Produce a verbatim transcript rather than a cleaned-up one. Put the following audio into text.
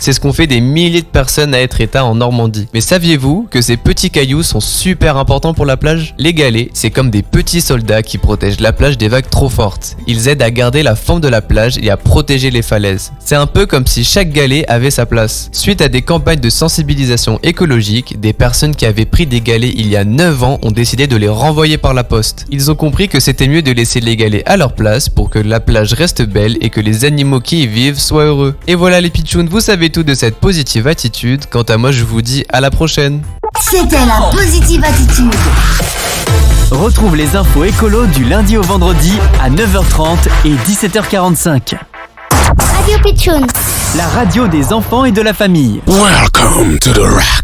C'est ce qu'ont fait des milliers de personnes à Etretat en Normandie. Mais saviez-vous que ces petits cailloux sont super importants pour la plage ? Les galets, c'est comme des petits soldats qui protègent la plage des vagues trop fortes. Ils aident à garder la forme de la plage et à protéger les falaises. C'est un peu comme si chaque galet avait sa place. Suite à des campagnes de sensibilisation écologique, des personnes qui avaient pris des galets il y a neuf ans ont décidé de les renvoyer par la poste. Ils ont compris que c'était mieux de laisser les galets à leur place pour que la plage reste belle et que les animaux qui y vivent soient heureux. Et voilà les pitchouns, vous savez tout de cette positive attitude. Quant à moi, je vous dis à la prochaine. C'était la positive attitude. Retrouve les infos écolo du lundi au vendredi à neuf heures trente et dix-sept heures quarante-cinq. Radio Pitchoun, la radio des enfants et de la famille. Welcome to the rock.